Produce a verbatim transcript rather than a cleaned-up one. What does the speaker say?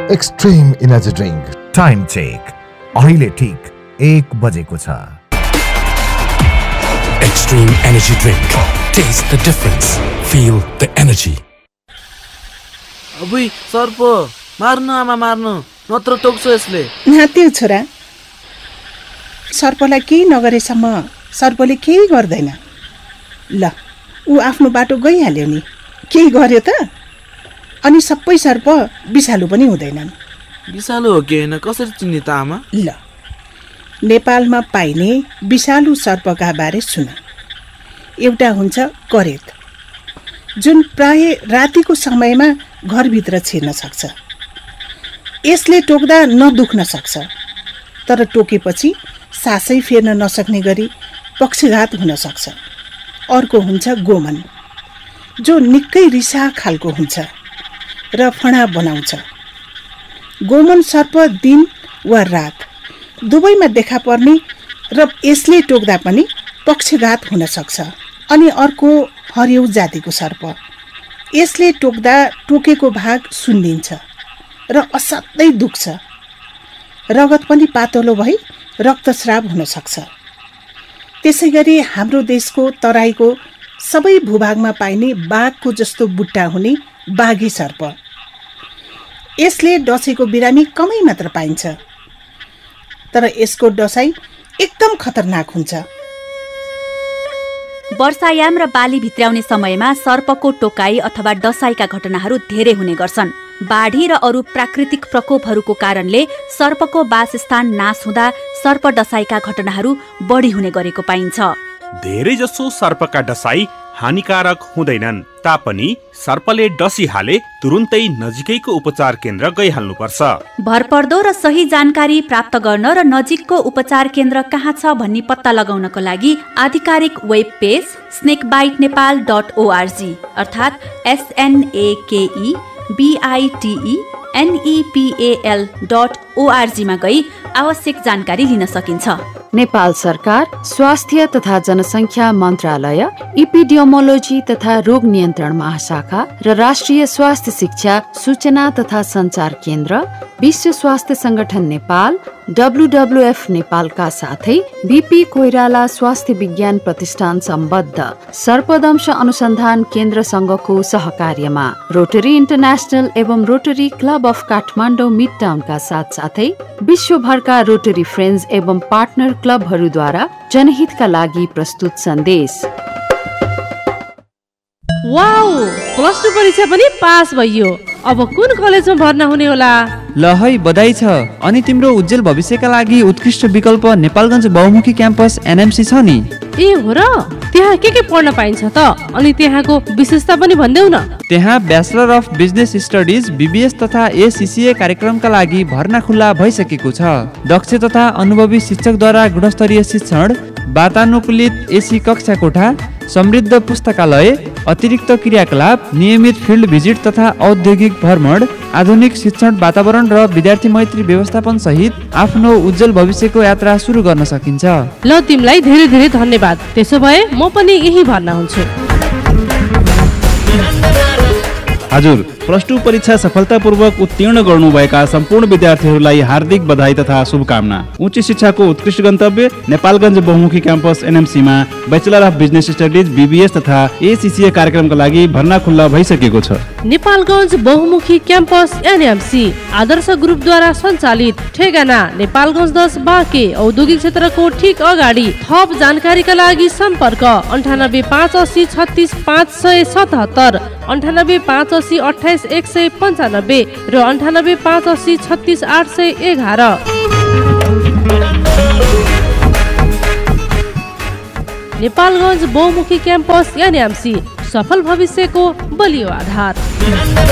Extreme energy drink. Time check अहिले ठीक एक बजेको छ। Extreme energy drink. Taste the difference. Feel the energy. अबुई सर्प मार्नु आमा मार्नु नत्र टोक्छु यसले। नात्यो छोरा, सर्पलाई केही नगरेसम्म सर्पले केही गर्दैन। ल ऊ आफ्नो बाटो गइहाल्यो नि, केही गर्यो त? अनि सबै सर्प विषालु पनि हुँदैनन्। विषालु हो कि होइन कसरी चिन्ने त आमा? ल नेपालमा पाइने विषालु सर्पका बारे सुन। एउटा हुन्छ करेत, जुन प्राय रातिको समयमा घरभित्र छिर्न सक्छ। यसले टोक्दा नदुख्न सक्छ, तर टोकेपछि सासै फेर्न नसक्ने गरी पक्षघात हुन सक्छ। अर्को हुन्छ गोमन, जो निकै रिसा खालको हुन्छ र फणा बनाउँछ। गोमन सर्प दिन वा रात दुवैमा देखा पर्ने र यसले टोक्दा पनि पक्षघात हुन सक्छ। अनि अर्को हरियो जातिको सर्प, यसले टोक्दा टोकेको भाग सुन्दिन्छ र असाध्यै दुख्छ। रगत पनि पातलो भई रक्तस्राव हुन सक्छ। त्यसै गरी हाम्रो देशको तराईको सबै भूभागमा पाइने बाघको जस्तो बुट्टा हुने बाघी सर्प, यसले डसेको बिरामी कमै मात्र पाइन्छ, तर यसको डसाइ एकदम खतरनाक हुन्छ। वर्षायाम र बाली भित्र्याउने समयमा सर्पको टोकाई अथवा डसाइका घटनाहरू धेरै हुने गर्छन्। बाढी र अरू प्राकृतिक प्रकोपहरूको कारणले सर्पको वासस्थान नाश हुँदा सर्प डसाइका घटनाहरू बढी हुने गरेको पाइन्छ। धेरै जसो सर्पका डसाई हानिकारक हुँदैनन् तापनि सर्पले डसिहाले तुरुन्तै नजिकैको उपचार केन्द्र गइहाल्नुपर्छ। भरपर्दो र सही जानकारी प्राप्त गर्न र नजिकको उपचार केन्द्र कहाँ छ भन्ने पत्ता लगाउनको लागि आधिकारिक web page snake bite Nepal dot ORG अर्थात् एसएनएकेई बिआइटिई एनइपिएल डट ओआरजीमा गई आवश्यक जानकारी लिन सकिन्छ। नेपाल सरकार स्वास्थ्य तथा जनसङ्ख्या मन्त्रालय, इपिडियोमोलोजी तथा रोग नियन्त्रण महाशाखा र राष्ट्रिय स्वास्थ्य शिक्षा सूचना तथा सञ्चार केन्द्र, विश्व स्वास्थ्य संगठन नेपाल, डब्लुडब्लुएफ नेपालका साथै बीपी कोइराला स्वास्थ्य विज्ञान प्रतिष्ठान सम्बद्ध सर्पदंश अनुसन्धान केन्द्रसँगको सहकार्यमा रोटरी इन्टरनेसनल एवं rotary club of Kathmandu mid टाउनका साथ साथै विश्वभरका रोटरी फ्रेन्ड्स एवं पार्टनर क्लबहरूद्वारा जनहितका लागि प्रस्तुत सन्देश। वाउ, प्लस टू परीक्षा पनि पास भइयो। अब कुन कलेजमा भर्ना हुने होला? ल है बधाई छ। अनि तिम्रो उज्जवल भविष्यका लागि उत्कृष्ट विकल्प नेपालगञ्ज बहुमुखी क्याम्पस एनएमसी छ नि। ए हो र, त्यहाँ के के पढ्न पाइन्छ त? अनि त्यहाँको विशेषता पनि भन्देऊ न। त्यहाँ bachelor of business studies BBS तथा एसीसीए कार्यक्रमका लागि भर्ना खुल्ला भइसकेको छ। दक्ष तथा अनुभवी शिक्षकद्वारा गुणस्तरीय शिक्षण, वातानुकूलित एसी कक्षा कोठा, समृद्ध पुस्तकालय, अतिरिक्त क्रियाकलाप, नियमित फिल्ड भिजिट तथा औद्योगिक भ्रमण, आधुनिक शिक्षण वातावरण र विद्यार्थी मैत्री व्यवस्थापन सहित आफ्नो उज्जवल भविष्यको यात्रा सुरु गर्न सकिन्छ। ल तिमीलाई धेरै धेरै धन्यवाद। त्यसो भए म पनि यही भर्ना हुन्छु। हजुर, प्लस टू परीक्षा सफलतापूर्वक उत्तीर्ण गर्नुभएका सम्पूर्ण विद्यार्थीहरूलाई हार्दिक बधाई तथा शुभकामना। उच्च शिक्षाको उत्कृष्ट गन्तव्य नेपालगञ्ज बहुमुखी campus एनएमसीमा bachelor of business studies BBS तथा एसीसीए कार्यक्रमका लागि भर्ना खुल्ला भइसकेको छ। नेपालगञ्ज बहुमुखी क्याम्पस एनएमसी आदर्श ग्रुपद्वारा सञ्चालित, ठेगाना नेपालगञ्ज दस बाँके औद्योगिक क्षेत्रको ठीक अगाडि। थप जानकारीका लागि सम्पर्क अन्ठानब्बे पाँच असी छत्तिस पाँच सय सतहत्तर, अन्ठानब्बे पाँच असी अठाइस एक सय पन्चानब्बे र अन्ठानब्बे पाँच असी छत्तिस आठ सय एघार। नेपालगञ्ज बहुमुखी क्याम्पस एनएमसी, सफल भविष्यको बलियो आधार।